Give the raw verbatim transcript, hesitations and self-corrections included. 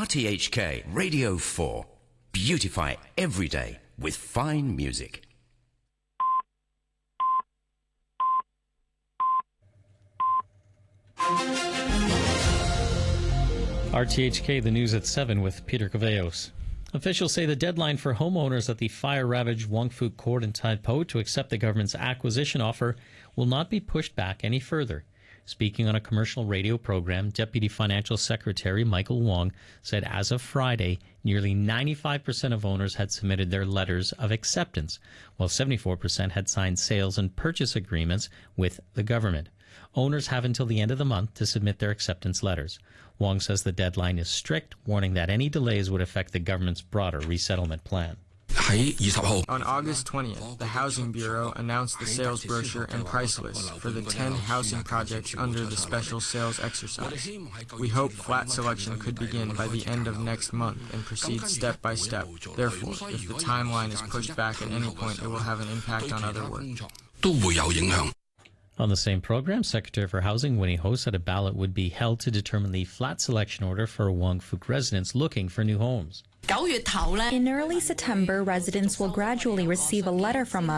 T H K Radio four. Beautify every day with fine music. R T H K, the news at seven with Peter Caveos. Officials say the deadline for homeowners at the fire-ravaged Wong Fu Court in Tai Po to accept the government's acquisition offer will not be pushed back any further. Speaking on a commercial radio program, Deputy Financial Secretary Michael Wong said as of Friday, nearly ninety-five percent of owners had submitted their letters of acceptance, while seventy-four percent had signed sales and purchase agreements with the government. Owners have until the end of the month to submit their acceptance letters. Wong says the deadline is strict, warning that any delays would affect the government's broader resettlement plan. On August twentieth, the Housing Bureau announced the sales brochure and price list for the ten housing projects under the special sales exercise. We hope flat selection could begin by the end of next month and proceed step by step. Therefore, if the timeline is pushed back at any point, it will have an impact on other work. On the same program, Secretary for Housing Winnie Ho said a ballot would be held to determine the flat selection order for Wong Fuk residents looking for new homes. In early September, residents will gradually receive a letter from us